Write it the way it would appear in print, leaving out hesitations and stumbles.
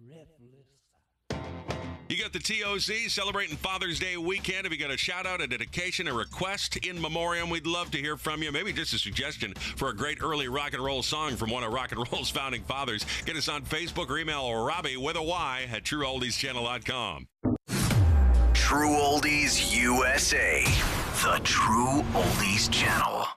You got the TOC celebrating Father's Day weekend. If you got a shout-out, a dedication, a request in memoriam, we'd love to hear from you. Maybe just a suggestion for a great early rock and roll song from one of rock and roll's founding fathers. Get us on Facebook or email Robbie with a Y at TrueOldiesChannel.com. True Oldies USA, the True Oldies Channel.